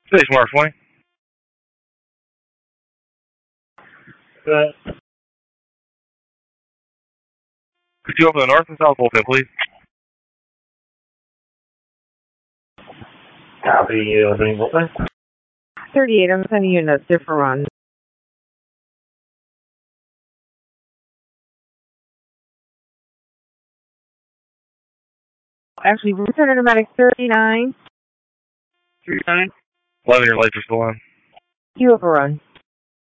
Station Mark 20. Could you open the north and south bullpen, please? Copy, opening bullpen. 38, I'm sending you a different run. Actually, return automatic 39. 39. 11, your lights are still on. You overrun.